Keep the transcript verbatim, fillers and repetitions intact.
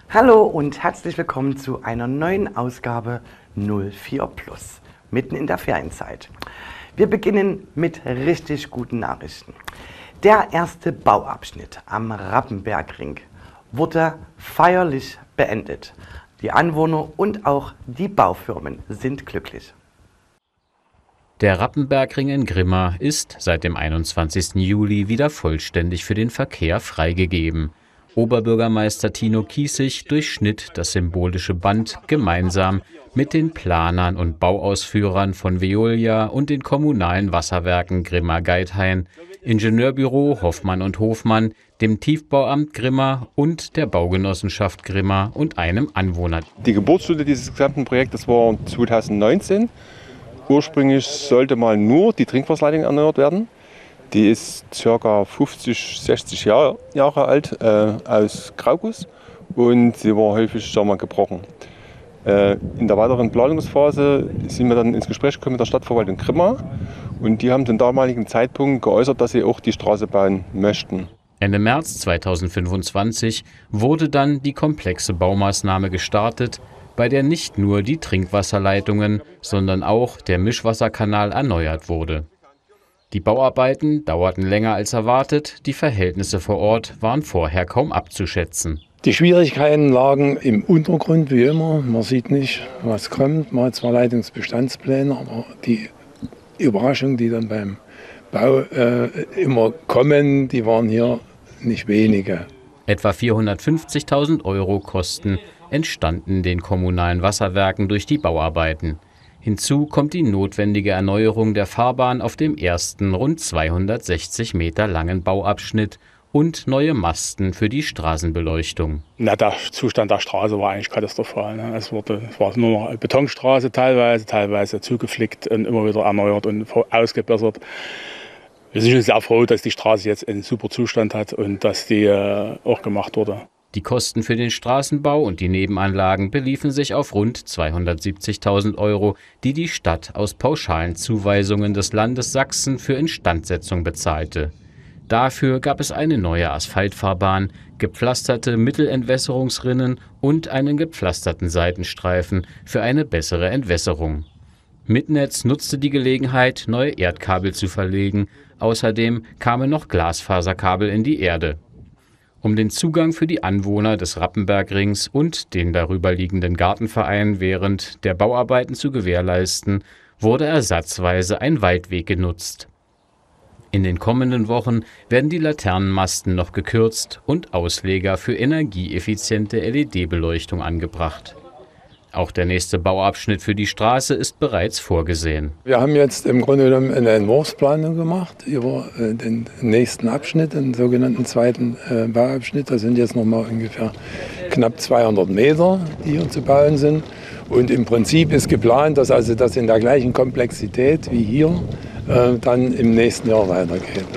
Hallo und herzlich willkommen zu einer neuen Ausgabe null vier Plus, mitten in der Ferienzeit. Wir beginnen mit richtig guten Nachrichten. Der erste Bauabschnitt am Rappenbergring wurde feierlich beendet. Die Anwohner und auch die Baufirmen sind glücklich. Der Rappenbergring in Grimma ist seit dem einundzwanzigsten Juli wieder vollständig für den Verkehr freigegeben. Oberbürgermeister Tino Kiessig durchschnitt das symbolische Band gemeinsam mit den Planern und Bauausführern von Veolia und den kommunalen Wasserwerken Grimma-Geithain, Ingenieurbüro Hoffmann und Hofmann, dem Tiefbauamt Grimma und der Baugenossenschaft Grimma und einem Anwohner. Die Geburtsstunde dieses gesamten Projektes war zweitausendneunzehn. Ursprünglich sollte mal nur die Trinkwasserleitung erneuert werden. Die ist ca. fünfzig, sechzig Jahre, Jahre alt, äh, aus Grauguss, und sie war häufig sagen wir, gebrochen. Äh, in der weiteren Planungsphase sind wir dann ins Gespräch gekommen mit der Stadtverwaltung Grimma, und die haben zum damaligen Zeitpunkt geäußert, dass sie auch die Straße bauen möchten. Ende März zweitausendfünfundzwanzig wurde dann die komplexe Baumaßnahme gestartet, bei der nicht nur die Trinkwasserleitungen, sondern auch der Mischwasserkanal erneuert wurde. Die Bauarbeiten dauerten länger als erwartet, die Verhältnisse vor Ort waren vorher kaum abzuschätzen. Die Schwierigkeiten lagen im Untergrund wie immer. Man sieht nicht, was kommt. Man hat zwar Leitungsbestandspläne, aber die Überraschungen, die dann beim Bau äh, immer kommen, die waren hier nicht wenige. Etwa vierhundertfünfzigtausend Euro Kosten entstanden den kommunalen Wasserwerken durch die Bauarbeiten. Hinzu kommt die notwendige Erneuerung der Fahrbahn auf dem ersten rund zweihundertsechzig Meter langen Bauabschnitt und neue Masten für die Straßenbeleuchtung. Na, der Zustand der Straße war eigentlich katastrophal. Ne? Es, wurde, es war nur noch eine Betonstraße teilweise, teilweise zugeflickt und immer wieder erneuert und ausgebessert. Wir sind schon sehr froh, dass die Straße jetzt einen super Zustand hat und dass die äh, auch gemacht wurde. Die Kosten für den Straßenbau und die Nebenanlagen beliefen sich auf rund zweihundertsiebzigtausend Euro, die die Stadt aus pauschalen Zuweisungen des Landes Sachsen für Instandsetzung bezahlte. Dafür gab es eine neue Asphaltfahrbahn, gepflasterte Mittelentwässerungsrinnen und einen gepflasterten Seitenstreifen für eine bessere Entwässerung. Mitnetz nutzte die Gelegenheit, neue Erdkabel zu verlegen. Außerdem kamen noch Glasfaserkabel in die Erde. Um den Zugang für die Anwohner des Rappenbergrings und den darüberliegenden Gartenverein während der Bauarbeiten zu gewährleisten, wurde ersatzweise ein Waldweg genutzt. In den kommenden Wochen werden die Laternenmasten noch gekürzt und Ausleger für energieeffiziente L E D-Beleuchtung angebracht. Auch der nächste Bauabschnitt für die Straße ist bereits vorgesehen. Wir haben jetzt im Grunde genommen eine Entwurfsplanung gemacht über den nächsten Abschnitt, den sogenannten zweiten Bauabschnitt. Das sind jetzt noch mal ungefähr knapp zweihundert Meter, die hier zu bauen sind. Und im Prinzip ist geplant, dass also das in der gleichen Komplexität wie hier äh, dann im nächsten Jahr weitergeht.